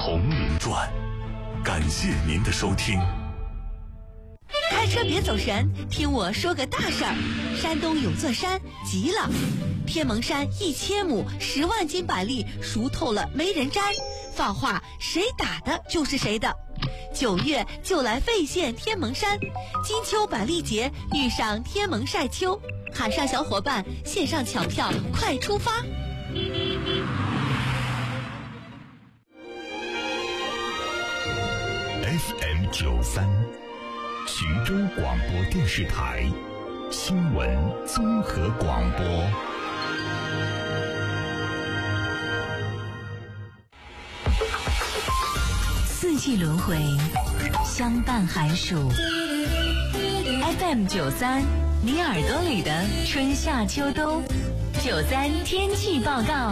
铜陵传，感谢您的收听。 开车别走神，听我说个大事儿。山东有座山急了，天蒙山1000亩10万斤板栗熟透了没人摘，放话谁打的就是谁的。9月就来费县天蒙山，金秋板栗节遇上天蒙晒秋，海上小伙伴线上抢票，快出发 ！FM93，衢州广播电视台新闻综合广播。 四季轮回，相伴寒暑。FM93，你耳朵里的春夏秋冬。93天气报告，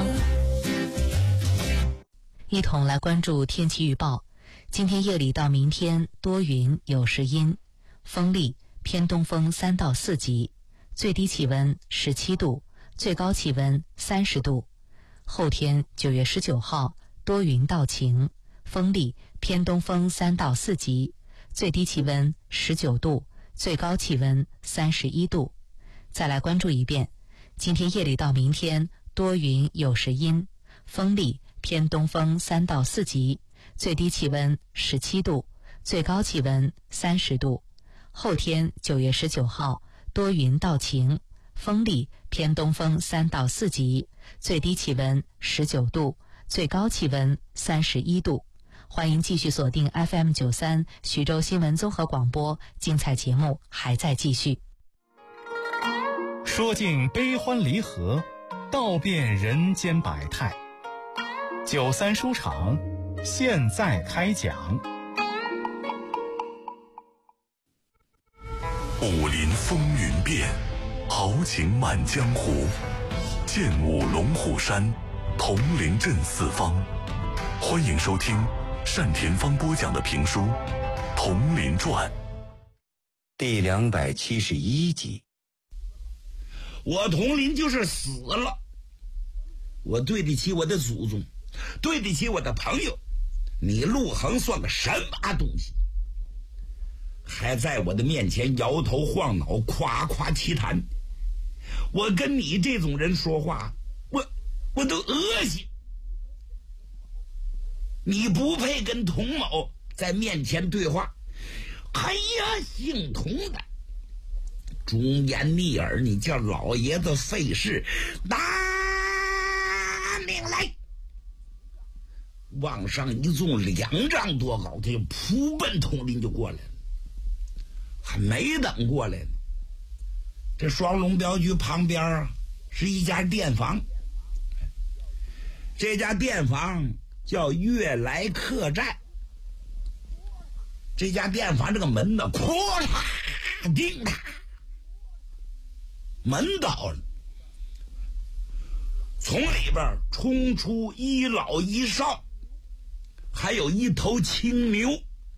一同来关注天气预报。今天夜里到明天多云有时阴，风力偏东风3到4级，最低气温17度，最高气温30度。后天9月19号多云到晴，风力偏东风3到4级，最低气温19度，最高气温31度。再来关注一遍，今天夜里到明天多云有时阴，风力偏东风3到4级，最低气温17度，最高气温30度。后天9月19号多云到晴，风力偏东风3到4级，最低气温19度，最高气温31度。欢迎继续锁定 FM93 徐州新闻综合广播，精彩节目还在继续。 说尽悲欢离合，道遍人间百态。93书场现在开讲。 武林风云变，豪情满江湖。剑舞龙虎山，铜陵镇四方。欢迎收听单田芳播讲的评书《铜陵传》 第271集。 我铜陵就是死了，我对得起我的祖宗，对得起我的朋友。你陆衡算个什么东西？还在我的面前摇头晃脑，夸夸其谈。我跟你这种人说话，我都恶心。你不配跟童某在面前对话。哎呀，姓童的忠言逆耳，你叫老爷子费事，拿命来！往上一纵2丈多高，他就扑奔铜陵就过来了。还没等过来呢，这双龙镖局旁边是一家店房，这家店房叫悦来客栈。这家店房这个门呢，哐啦叮啦，门倒了，从里边冲出一老一少，还有一头青牛。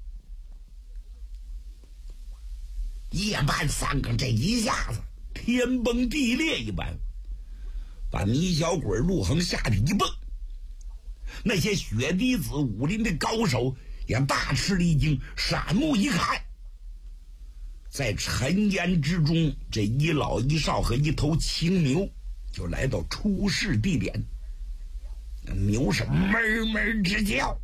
夜半3更，这一下子天崩地裂一般，把泥小鬼陆衡吓得一蹦。那些血滴子武林的高手也大吃了一惊，闪目一看，在尘烟之中，这一老一少和一头青牛就来到出事地点。牛是哞哞直叫。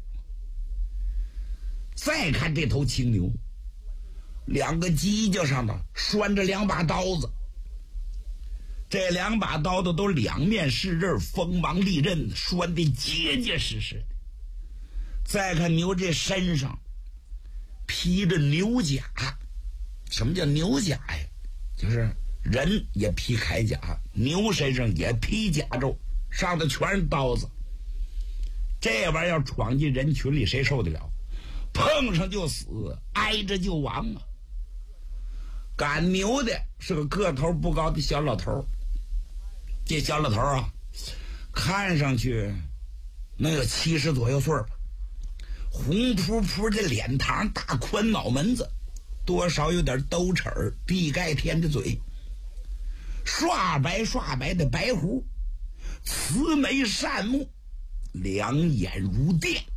再看这头青牛，2个犄角上头拴着2把刀子，这2把刀子都两面是刃，锋芒利刃，拴得结结实实的。再看牛这身上披着牛甲。什么叫牛甲呀？就是人也披铠甲，牛身上也披甲胄，上头全是刀子。这玩意儿要闯进人群里，谁受得了？碰上就死，挨着就亡啊！赶牛的是个个头不高的小老头，这小老头啊，看上去能有70左右岁吧，红扑扑的脸膛，大宽脑门子，多少有点兜齿儿，地盖天的嘴，刷白刷白的白胡，慈眉善目，两眼如电。